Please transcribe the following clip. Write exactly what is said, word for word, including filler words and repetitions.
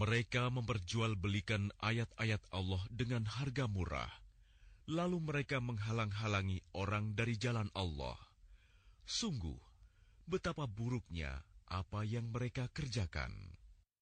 Mereka memperjualbelikan ayat-ayat Allah dengan harga murah, lalu mereka menghalang-halangi orang dari jalan Allah. Sungguh, betapa buruknya apa yang mereka kerjakan.